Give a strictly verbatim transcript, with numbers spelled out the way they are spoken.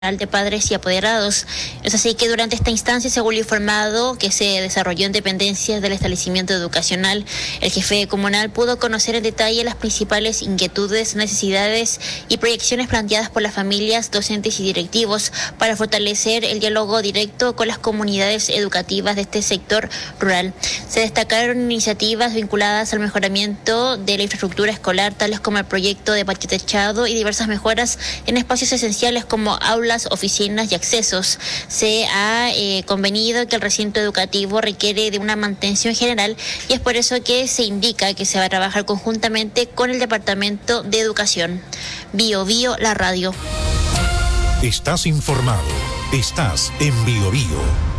de padres y apoderados. Es así que durante esta instancia, según lo informado que se desarrolló en dependencias del establecimiento educacional, el jefe comunal pudo conocer en detalle las principales inquietudes, necesidades y proyecciones planteadas por las familias, docentes y directivos para fortalecer el diálogo directo con las comunidades educativas de este sector rural. Se destacaron iniciativas vinculadas al mejoramiento de la infraestructura escolar, tales como el proyecto de patio techado y diversas mejoras en espacios esenciales como aulas, oficinas y accesos. Se ha eh, convenido que el recinto educativo requiere de una mantención general y es por eso que se indica que se va a trabajar conjuntamente con el Departamento de Educación. Bio Bio, la radio. Estás informado. Estás en Bio Bio.